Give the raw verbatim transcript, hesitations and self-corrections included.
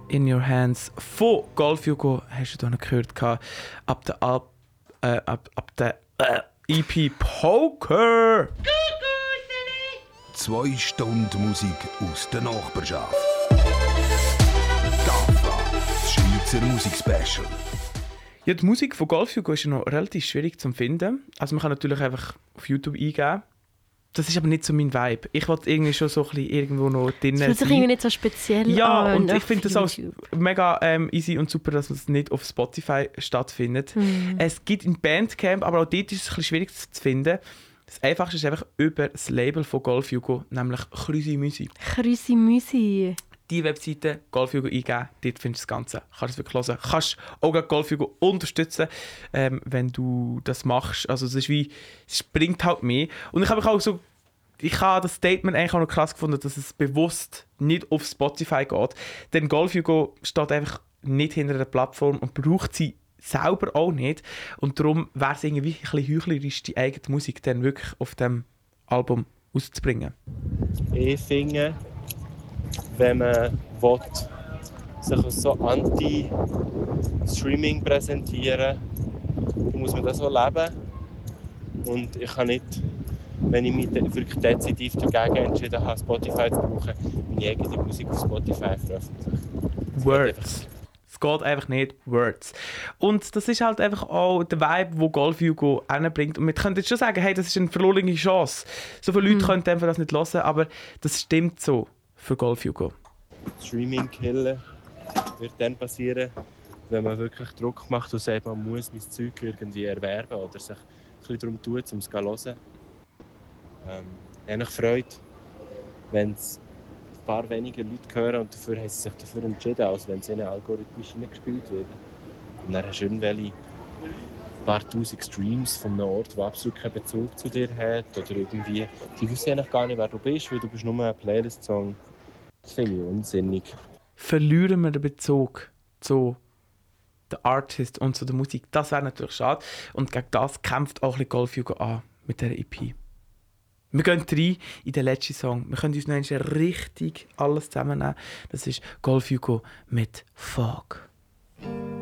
in Your Hands von Golf Hugo hast du da noch gehört gehabt. Ab der Alp, äh, ab, ab der äh, E P Poker. Zwei Stunden Musik aus der Nachbarschaft. GAFFA, das Schweizer Musikspecial. Ja, die Musik von Golf Hugo ist ja noch relativ schwierig zu finden. Also man kann natürlich einfach auf YouTube eingeben. Das ist aber nicht so mein Vibe. Ich wollte irgendwie schon so ein bisschen irgendwo noch drin sein. Das fühlt sich irgendwie nicht so speziell ja, an. und ich finde das auch mega ähm, easy und super, dass es nicht auf Spotify stattfindet. Mhm. Es gibt in Bandcamp, aber auch dort ist es ein bisschen schwierig zu finden. Das Einfachste ist einfach über das Label von Golf Hugo, nämlich Krüsi Müsi. Krüsi Müsi. Die Webseite Golf Hugo eingeben, dort findest du das Ganze. Kannst du es wirklich hören. Kannst auch Golf Hugo unterstützen, ähm, wenn du das machst. Also es ist wie, es bringt halt mehr. Und ich habe auch so, ich habe das Statement eigentlich auch noch krass gefunden, dass es bewusst nicht auf Spotify geht. Denn Golf Hugo steht einfach nicht hinter der Plattform und braucht sie selber auch nicht. Und darum wäre es irgendwie ein bisschen heuchlerisch, die eigene Musik dann wirklich auf dem Album auszubringen. Ich finde, wenn man will, sich als so anti-Streaming präsentieren will, muss man das so leben. Und ich kann nicht, wenn ich mich wirklich dezidiv dagegen entschieden habe, Spotify zu brauchen, meine eigene Musik auf Spotify veröffentlichen. Words. Es geht einfach nicht. Words. Und das ist halt einfach auch der Vibe, den Golf Hugo hinbringt. Und wir können jetzt schon sagen, hey, das ist eine verlorene Chance. So viele Leute Mhm. können einfach das nicht hören, aber das stimmt so für Golf Hugo. Streaming killen wird dann passieren, wenn man wirklich Druck macht und sagt, man muss mein Zeug irgendwie erwerben oder sich ein bisschen darum tut, um es zu hören. Ähm, ich Freude, wenn es ein paar wenige Leute hören und dafür haben sie sich dafür entschieden, als wenn es in einen Algorithmus hineingespielt wird. Und dann hast du irgendwelche paar tausend Streams von einem Ort, der absolut keinen Bezug zu dir hat oder irgendwie, die wissen eigentlich gar nicht, wer du bist, weil du bist nur ein Playlist-Song. Das finde ich unsinnig. Verlieren wir den Bezug zu den Artist und zu der Musik, das wäre natürlich schade. Und gegen das kämpft auch ein bisschen Golf Hugo an mit dieser E P. Wir gehen rein in den letzten Song. Wir können uns noch einmal richtig alles zusammennehmen. Das ist Golf Hugo mit Fog.